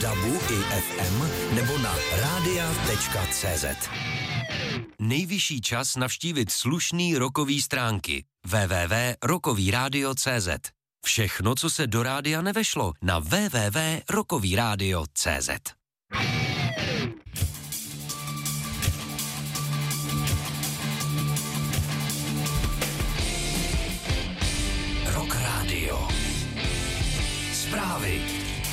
DABu i FM nebo na radia.cz. Nejvyšší čas navštívit slušný rockový stránky www.rockovyradio.cz. Všechno, co se do rádia nevešlo, na www.rockovyradio.cz. Rock Radio. Zprávy.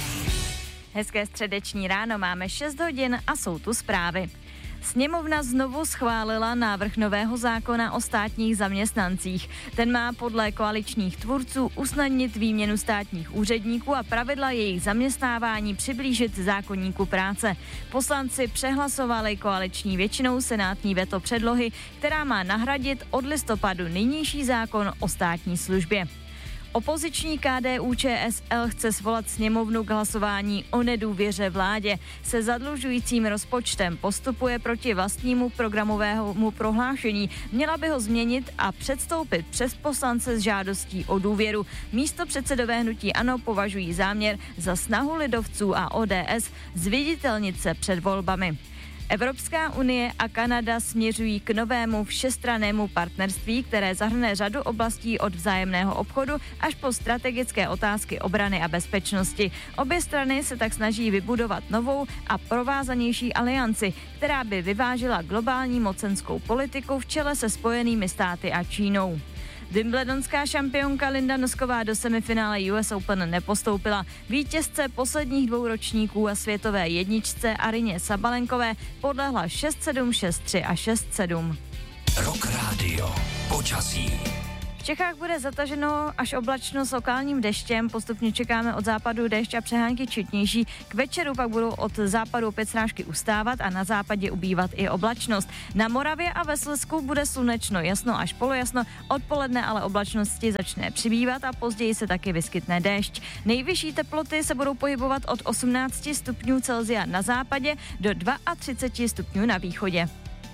Hezké středeční ráno, máme 6 hodin a jsou tu zprávy. Sněmovna znovu schválila návrh nového zákona o státních zaměstnancích. Ten má podle koaličních tvůrců usnadnit výměnu státních úředníků a pravidla jejich zaměstnávání přiblížit zákoníku práce. Poslanci přehlasovali koaliční většinou senátní veto předlohy, která má nahradit od listopadu nynější zákon o státní službě. Opoziční KDU-ČSL chce svolat sněmovnu k hlasování o nedůvěře vládě. Se zadlužujícím rozpočtem postupuje proti vlastnímu programovému prohlášení. Měla by ho změnit a předstoupit přes poslance s žádostí o důvěru. Místopředsedové hnutí ANO považují záměr za snahu lidovců a ODS zviditelnit se před volbami. Evropská unie a Kanada směřují k novému všestrannému partnerství, které zahrne řadu oblastí od vzájemného obchodu až po strategické otázky obrany a bezpečnosti. Obě strany se tak snaží vybudovat novou a provázanější alianci, která by vyvážila globální mocenskou politiku v čele se Spojenými státy a Čínou. Wimbledonská šampionka Linda Nosková do semifinále US Open nepostoupila. Vítězce posledních 2 ročníků a světové jedničce Arině Sabalenkové podlehla 6-7, 6-3 a 6-7. Rock Radio. Počasí. V Čechách bude zataženo až oblačno s lokálním deštěm, postupně čekáme od západu déšť a přehánky četnější. K večeru pak budou od západu opět srážky ustávat a na západě ubývat i oblačnost. Na Moravě a ve Slezsku bude slunečno, jasno až polojasno, odpoledne ale oblačnosti začne přibývat a později se taky vyskytne déšť. Nejvyšší teploty se budou pohybovat od 18 stupňů Celsia na západě do 32 stupňů na východě.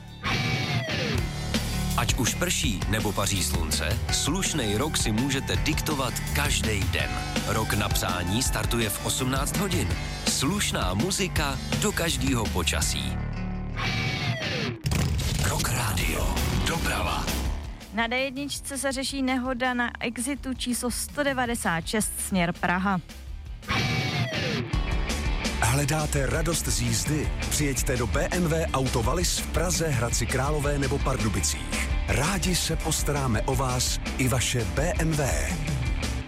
Ať už prší nebo paří slunce, slušnej rok si můžete diktovat každý den. Rok na přání startuje v 18 hodin. Slušná muzika do každého počasí. Rock Radio. Doprava. Na D1 se řeší nehoda na exitu číslo 196 směr Praha. Hledáte radost z jízdy? Přijeďte do BMW Auto Wallis v Praze, Hradci Králové nebo Pardubicích. Rádi se postaráme o vás i vaše BMW.